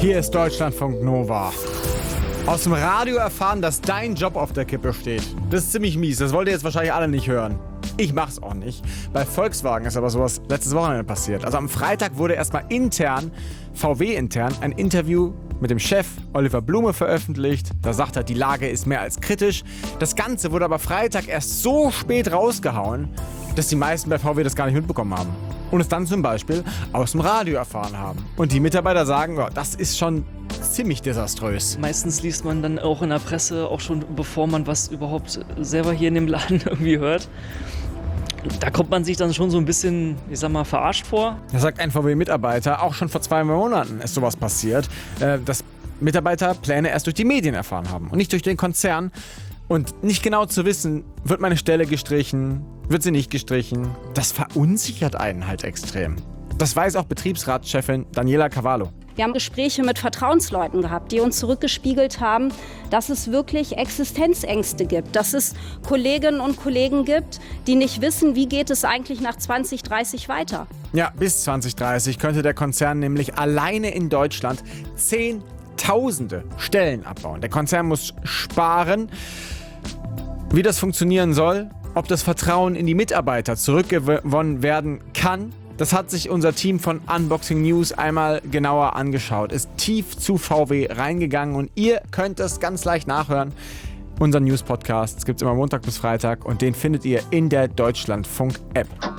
Hier ist Deutschlandfunk Nova. Aus dem Radio erfahren, dass dein Job auf der Kippe steht. Das ist ziemlich mies, das wollt ihr jetzt wahrscheinlich alle nicht hören. Ich mach's auch nicht. Bei Volkswagen ist aber sowas letztes Wochenende passiert. Also am Freitag wurde erstmal VW-intern, ein Interview mit dem Chef Oliver Blume veröffentlicht. Da sagt er, die Lage ist mehr als kritisch. Das Ganze wurde aber Freitag erst so spät rausgehauen, dass die meisten bei VW das gar nicht mitbekommen haben. Und es dann zum Beispiel aus dem Radio erfahren haben. Und die Mitarbeiter sagen, ja, das ist schon ziemlich desaströs. Meistens liest man dann auch in der Presse, auch schon bevor man was überhaupt selber hier in dem Laden irgendwie hört. Da kommt man sich dann schon so ein bisschen, verarscht vor. Das sagt ein VW-Mitarbeiter, auch schon vor 2 Monaten ist sowas passiert, dass Mitarbeiter Pläne erst durch die Medien erfahren haben und nicht durch den Konzern. Und nicht genau zu wissen, wird meine Stelle gestrichen, wird sie nicht gestrichen, das verunsichert einen halt extrem. Das weiß auch Betriebsratschefin Daniela Cavallo. Wir haben Gespräche mit Vertrauensleuten gehabt, die uns zurückgespiegelt haben, dass es wirklich Existenzängste gibt, dass es Kolleginnen und Kollegen gibt, die nicht wissen, wie geht es eigentlich nach 2030 weiter. Ja, bis 2030 könnte der Konzern nämlich alleine in Deutschland Zehntausende Stellen abbauen. Der Konzern muss sparen. Wie das funktionieren soll, ob das Vertrauen in die Mitarbeiter zurückgewonnen werden kann, das hat sich unser Team von Unboxing News einmal genauer angeschaut, ist tief zu VW reingegangen und ihr könnt das ganz leicht nachhören. Unser News-Podcast gibt es immer Montag bis Freitag und den findet ihr in der Deutschlandfunk-App.